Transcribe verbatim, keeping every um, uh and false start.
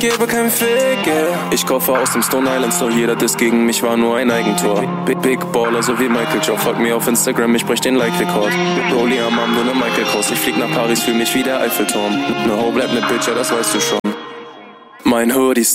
Gebe kein Fick, yeah. Ich kaufe aus dem Stone Island Store, jeder Diss gegen mich war nur ein Eigentor. Big, big Baller, so wie Michael Joe. Folgt mir auf Instagram, ich brech den Like-Rekord. Rolli am Arm, nur ne Michael Kors. Ich flieg nach Paris, fühl mich wie der Eiffelturm. Ne Ho bleibt ne Bitch, ja, das weißt du schon. Mein Hoodie